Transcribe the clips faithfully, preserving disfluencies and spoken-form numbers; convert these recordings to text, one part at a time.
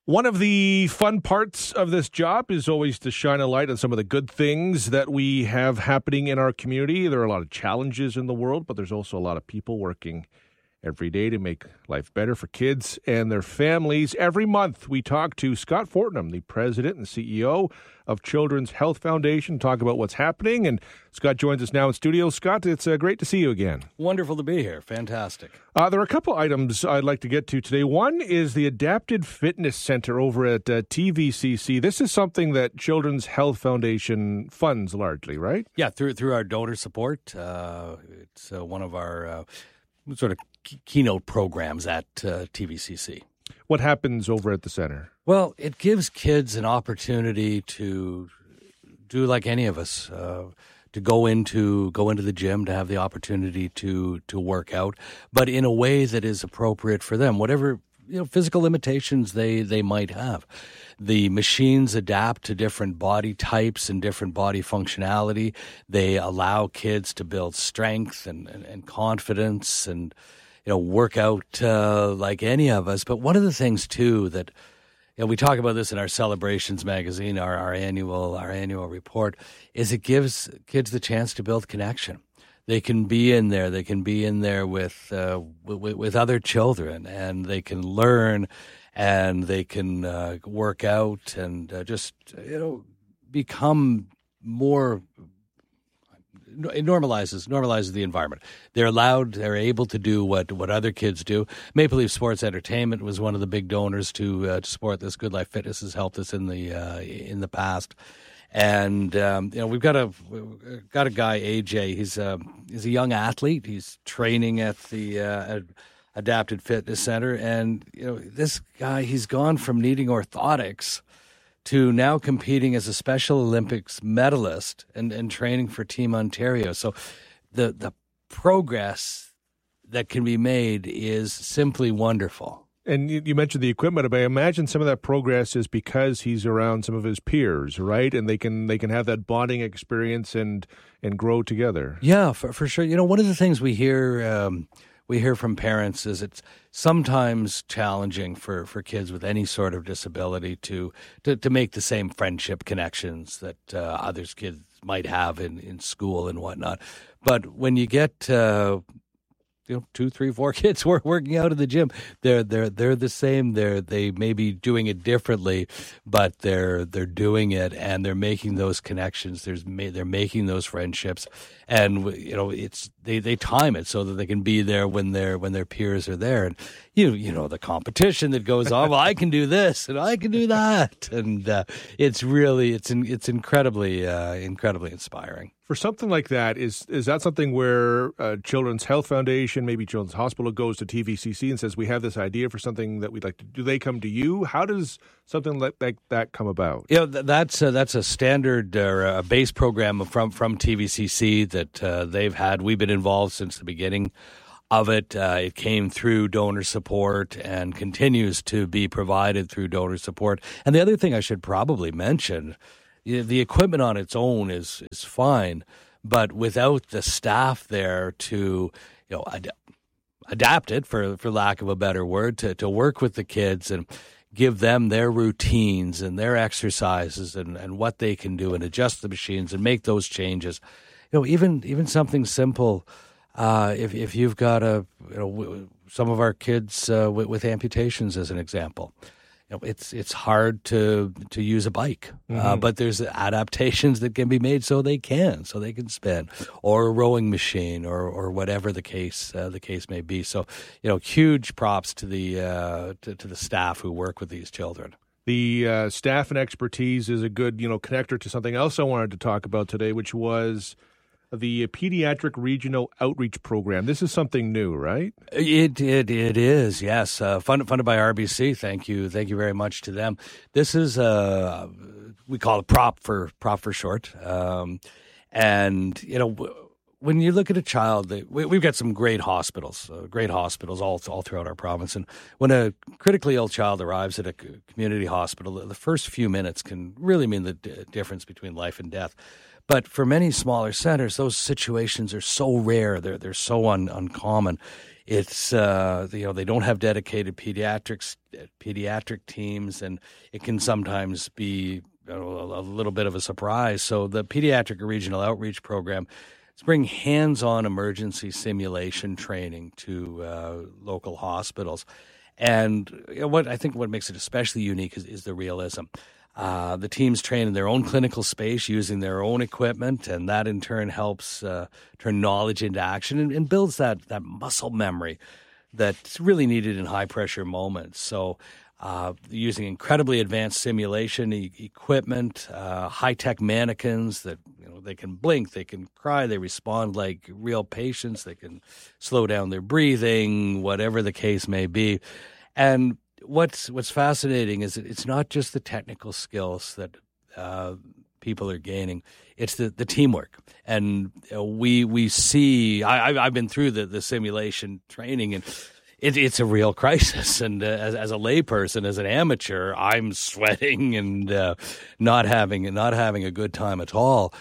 One of the fun parts of this job is always to shine a light on some of the good things that we have happening in our community. There are a lot of challenges in the world, but there's also a lot of people working every day to make life better for kids and their families. Every month, we talk to Scott Fortnum, the president and C E O of Children's Health Foundation, talk about what's happening. And Scott joins us now in studio. Scott, it's uh, great to see you again. Wonderful to be here. Fantastic. Uh, there are a couple items I'd like to get to today. One is the Adapted Fitness Center over at uh, T V C C. This is something that Children's Health Foundation funds largely, right? Yeah, through through our donor support. Uh, it's uh, one of our uh, sort of keynote programs at uh, T V C C. What happens over at the center? Well, it gives kids an opportunity to do like any of us, uh, to go into go into the gym, to have the opportunity to to work out, but in a way that is appropriate for them, whatever you know physical limitations they they might have. The machines adapt to different body types and different body functionality. They allow kids to build strength and and, and confidence and you know, work out uh, like any of us. But one of the things too that you know, we talk about this in our Celebrations magazine, our, our annual our annual report, is it gives kids the chance to build connection. They can be in there. They can be in there with uh, with, with other children, and they can learn, and they can uh, work out, and uh, just you know become more. It normalizes normalizes the environment. They're allowed, they're able to do what, what other kids do. Maple Leaf Sports Entertainment was one of the big donors to uh, to support this. Good Life Fitness has helped us in the uh, in the past, and um, you know we've got a we've got a guy A J. He's a he's a young athlete. He's training at the uh, Adapted Fitness Center, and you know this guy he's gone from needing orthotics to now competing as a Special Olympics medalist and, and training for Team Ontario. So the the progress that can be made is simply wonderful. And you, you mentioned the equipment, but I imagine some of that progress is because he's around some of his peers, right? And they can they can have that bonding experience and and grow together. Yeah, for, for sure. You know, one of the things we hear um, we hear from parents is it's sometimes challenging for, for kids with any sort of disability to to, to make the same friendship connections that uh, others kids might have in, in school and whatnot. But when you get uh, you know two, three, four kids who are working out in the gym, they're they're they're the same. They're they may be doing it differently, but they're they're doing it and they're making those connections. There's they're making those friendships, and you know it's they, they time it so that they can be there when their when their peers are there. And you you know the competition that goes on. Well, I can do this and I can do that, and uh, it's really it's in, it's incredibly uh, incredibly inspiring. For something like that, is is that something where uh, Children's Health Foundation, maybe Children's Hospital, goes to T V C C and says, we have this idea for something that we'd like to do? Do they come to you? How does something like that, that come about? You know, that's, uh, that's a standard or uh, a base program from, from T V C C that uh, they've had. We've been involved since the beginning of it. Uh, it came through donor support and continues to be provided through donor support. And the other thing I should probably mention, the equipment on its own is is fine, but without the staff there to, you know, ad- adapt it, for for lack of a better word, to, to work with the kids and give them their routines and their exercises and, and what they can do and adjust the machines and make those changes. You know, even even something simple. Uh, if if you've got a you know some of our kids uh, with, with amputations as an example. You know, it's it's hard to to use a bike, mm-hmm. uh, but there's adaptations that can be made so they can, so they can spin, or a rowing machine, or or whatever the case uh, the case may be. So, you know, huge props to the uh, to, to the staff who work with these children. The uh, staff and expertise is a good you know connector to something else I wanted to talk about today, which was the Pediatric Regional Outreach Program. This is something new, right? It it it is, yes. Uh, funded funded by R B C. Thank you, thank you very much to them. This is uh, we call it PROP for PROP for short. Um, and you know, when you look at a child, they, we, we've got some great hospitals, uh, great hospitals all all throughout our province. And when a critically ill child arrives at a community hospital, the first few minutes can really mean the d- difference between life and death. But for many smaller centers, those situations are so rare. They're they're so un, uncommon. It's uh, you know they don't have dedicated pediatrics pediatric teams, and it can sometimes be you know, a little bit of a surprise. So the Pediatric Regional Outreach Program is bringing hands-on emergency simulation training to uh, local hospitals, and you know, what I think what makes it especially unique is, is the realism. Uh, the teams train in their own clinical space using their own equipment, and that in turn helps uh, turn knowledge into action and, and builds that, that muscle memory that's really needed in high-pressure moments. So uh, using incredibly advanced simulation e- equipment, uh, high-tech mannequins that you know they can blink, they can cry, they respond like real patients, they can slow down their breathing, whatever the case may be. And What's what's fascinating is that it's not just the technical skills that uh, people are gaining; it's the, the teamwork. And you know, we we see. I, I've been through the, the simulation training, and it, it's a real crisis. And uh, as, as a layperson, as an amateur, I'm sweating and uh, not having not having a good time at all.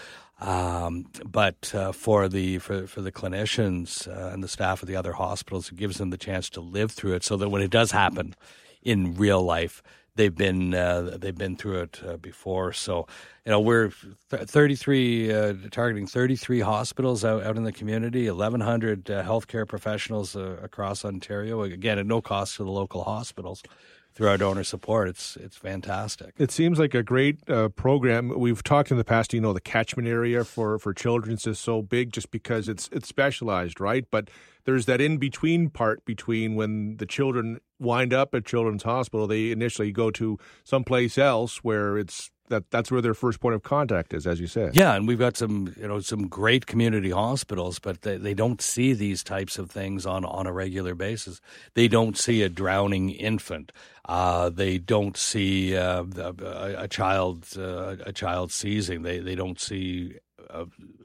Um, but uh, for the for, for the clinicians uh, and the staff of the other hospitals, it gives them the chance to live through it, so that when it does happen in real life, they've been uh, they've been through it uh, before. So, you know, we're thirty-three uh, targeting thirty-three hospitals out, out in the community, eleven hundred uh, healthcare professionals uh, across Ontario. Again, at no cost to the local hospitals. Through our donor support, it's it's fantastic. It seems like a great uh, program. We've talked in the past, you know, the catchment area for, for children is so big just because it's it's specialized, right? But there's that in-between part between when the children wind up at Children's Hospital, they initially go to someplace else where it's that that's where their first point of contact is, as you said. Yeah, and we've got some, you know, some great community hospitals, but they, they don't see these types of things on, on a regular basis. They don't see a drowning infant. Uh, they don't see uh, a, a child uh, a child seizing. They they don't see uh,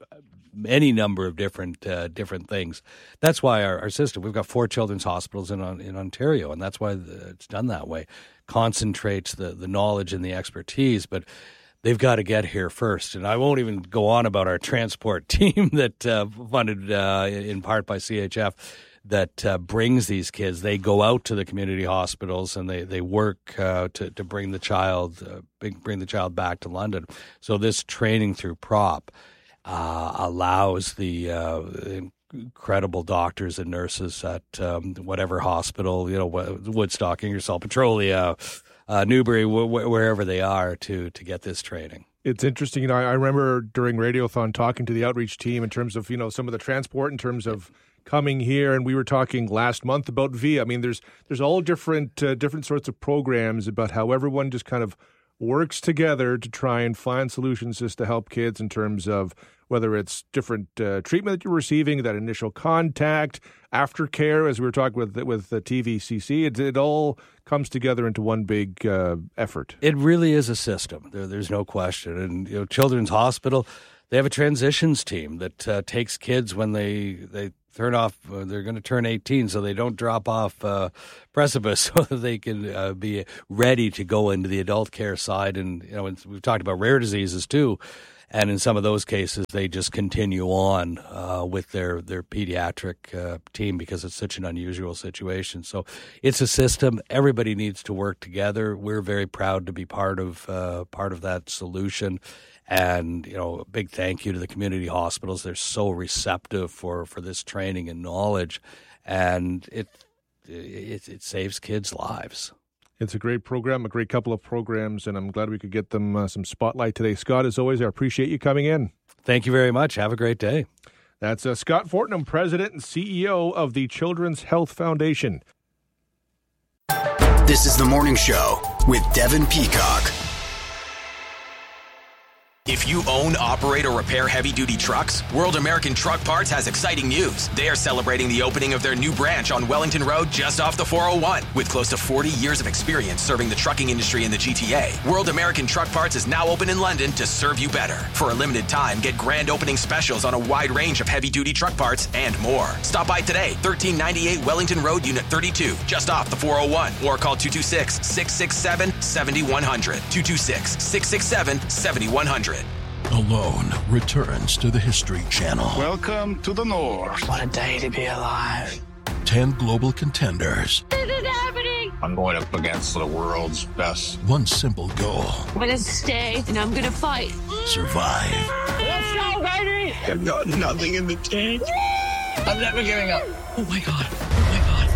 any number of different uh, different things. That's why our, our system. We've got four children's hospitals in in Ontario, and that's why it's done that way. Concentrates the, the knowledge and the expertise, but they've got to get here first. And I won't even go on about our transport team that uh, funded uh, in part by C H F that uh, brings these kids. They go out to the community hospitals and they, they work uh, to, to bring the child uh, bring the child back to London. So this training through PROP uh, allows the uh, incredible doctors and nurses at um, whatever hospital, you know, Woodstock, Ingersoll, Petrolia, uh, Newbury, wh- wherever they are, to to get this training. It's interesting. You know, I, I remember during Radiothon talking to the outreach team in terms of, you know, some of the transport, in terms of coming here, and we were talking last month about V I A. I mean, there's there's all different uh, different sorts of programs about how everyone just kind of works together to try and find solutions just to help kids in terms of whether it's different uh, treatment that you're receiving, that initial contact, aftercare, as we were talking with with the T V C C. It, it all comes together into one big uh, effort. It really is a system. There, there's no question. And you know, Children's Hospital, they have a transitions team that uh, takes kids when they they turn off. Uh, they're going to turn eighteen, so they don't drop off uh, precipice, so that they can uh, be ready to go into the adult care side. And you know, we've talked about rare diseases too. And in some of those cases, they just continue on uh, with their, their pediatric uh, team because it's such an unusual situation. So it's a system. Everybody needs to work together. We're very proud to be part of uh, part of that solution. And, you know, a big thank you to the community hospitals. They're so receptive for, for this training and knowledge. And it it, it saves kids' lives. It's a great program, a great couple of programs, and I'm glad we could get them uh, some spotlight today. Scott, as always, I appreciate you coming in. Thank you very much. Have a great day. That's uh, Scott Fortnum, President and C E O of the Children's Health Foundation. This is The Morning Show with Devin Peacock. If you own, operate, or repair heavy-duty trucks, World American Truck Parts has exciting news. They are celebrating the opening of their new branch on Wellington Road just off the four oh one. With close to forty years of experience serving the trucking industry in the G T A, World American Truck Parts is now open in London to serve you better. For a limited time, get grand opening specials on a wide range of heavy-duty truck parts and more. Stop by today, thirteen ninety-eight Wellington Road, Unit thirty-two, just off the four oh one, or call two two six, six six seven, seven one zero zero, two two six, six six seven, seven one zero zero. Alone returns to the History Channel. Welcome to the North. What a day to be alive. Ten global contenders. This is happening. I'm going up against the world's best. One simple goal. I'm going to stay and I'm going to fight. Survive. Let's go, baby. I've got nothing in the tank. I'm never giving up. Oh my God. Oh my God.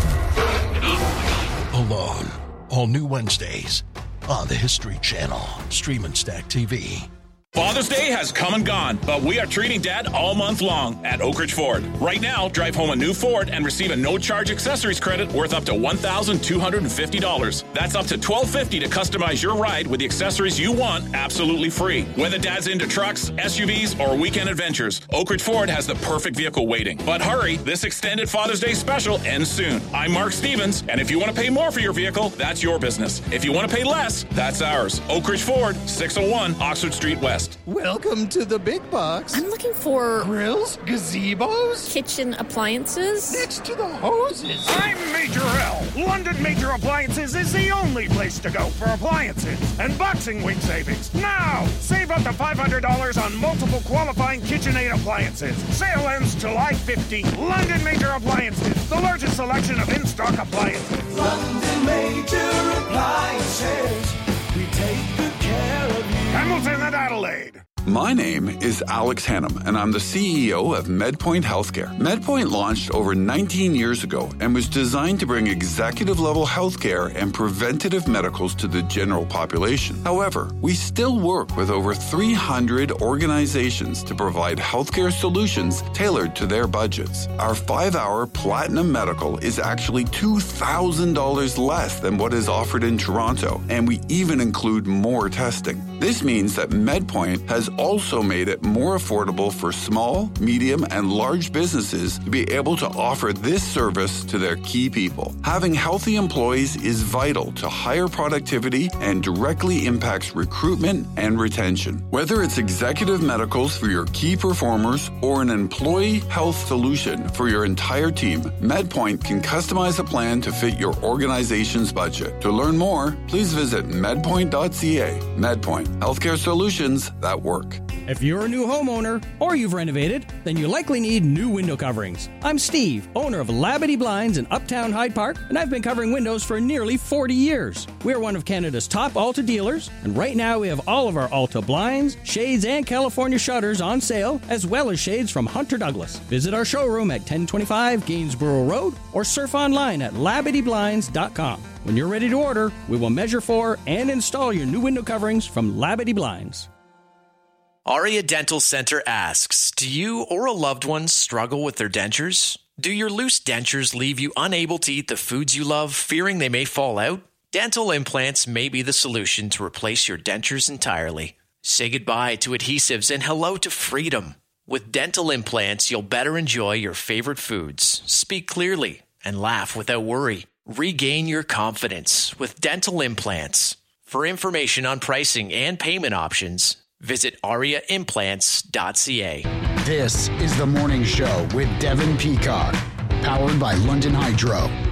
Oh my God. Alone. All new Wednesdays on the History Channel. Stream and Stack T V. Father's Day has come and gone, but we are treating Dad all month long at Oak Ridge Ford. Right now, drive home a new Ford and receive a no-charge accessories credit worth up to one thousand two hundred fifty dollars. That's up to twelve fifty to customize your ride with the accessories you want absolutely free. Whether Dad's into trucks, S U Vs, or weekend adventures, Oak Ridge Ford has the perfect vehicle waiting. But hurry, this extended Father's Day special ends soon. I'm Mark Stevens, and if you want to pay more for your vehicle, that's your business. If you want to pay less, that's ours. Oak Ridge Ford, six oh one Oxford Street West. Welcome to the big box. I'm looking for grills, gazebos, kitchen appliances. Next to the hoses. I'm Major L. London Major Appliances is the only place to go for appliances and Boxing Week savings. Now, save up to five hundred dollars on multiple qualifying KitchenAid appliances. Sale ends July fifteenth. London Major Appliances, the largest selection of in-stock appliances. London Major Appliances, we take good care of you. Hamilton and Adelaide. My name is Alex Hannum, and I'm the C E O of MedPoint Healthcare. MedPoint launched over nineteen years ago and was designed to bring executive-level healthcare and preventative medicals to the general population. However, we still work with over three hundred organizations to provide healthcare solutions tailored to their budgets. Our five-hour Platinum Medical is actually two thousand dollars less than what is offered in Toronto, and we even include more testing. This means that MedPoint has also made it more affordable for small, medium, and large businesses to be able to offer this service to their key people. Having healthy employees is vital to higher productivity and directly impacts recruitment and retention. Whether it's executive medicals for your key performers or an employee health solution for your entire team, MedPoint can customize a plan to fit your organization's budget. To learn more, please visit medpoint dot c a. MedPoint, healthcare solutions that work. If you're a new homeowner or you've renovated, then you likely need new window coverings. I'm Steve, owner of Labadee Blinds in Uptown Hyde Park, and I've been covering windows for nearly forty years. We're one of Canada's top Alta dealers, and right now we have all of our Alta blinds, shades, and California shutters on sale, as well as shades from Hunter Douglas. Visit our showroom at ten twenty-five Gainsborough Road or surf online at labadee blinds dot com. When you're ready to order, we will measure for and install your new window coverings from Labadee Blinds. Aria Dental Center asks, do you or a loved one struggle with their dentures? Do your loose dentures leave you unable to eat the foods you love, fearing they may fall out? Dental implants may be the solution to replace your dentures entirely. Say goodbye to adhesives and hello to freedom. With dental implants, you'll better enjoy your favorite foods, speak clearly, and laugh without worry. Regain your confidence with dental implants. For information on pricing and payment options, visit aria implants dot c a. This is The Morning Show with Devin Peacock, powered by London Hydro.